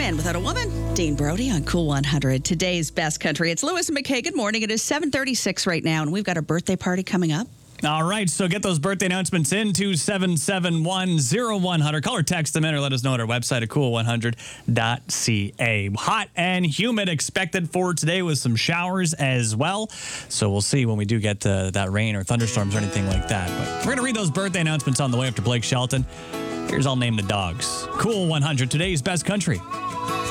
Man Without a Woman. Dean Brody on Cool 100. Today's Best Country. It's Lewis and McKay. Good morning. It is 7:36 right now, and we've got a birthday party coming up. All right, so get those birthday announcements in to 7710100. Call or text them in or let us know at our website at cool100.ca. Hot and humid expected for today with some showers as well. So we'll see when we do get that rain or thunderstorms or anything like that. But we're going to read those birthday announcements on the way after Blake Shelton. Here's I'll Name the Dogs. Cool 100, today's Best Country.